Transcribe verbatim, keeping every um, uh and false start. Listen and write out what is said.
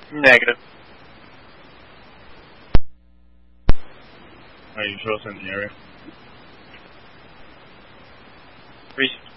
Negative. Are you show us in the area? Reese.